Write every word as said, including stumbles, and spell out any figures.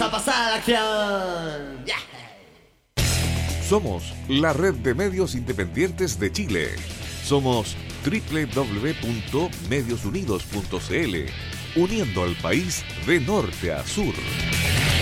a pasar a la acción. Yeah. Somos la red de medios independientes de Chile. Somos doble u doble u doble u punto medios unidos punto c l, uniendo al país de norte a sur.